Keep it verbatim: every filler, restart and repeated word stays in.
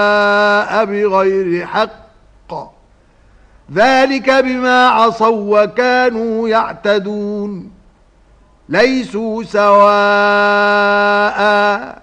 بغير حق ذلك بما عصوا وكانوا يعتدون ليسوا سواء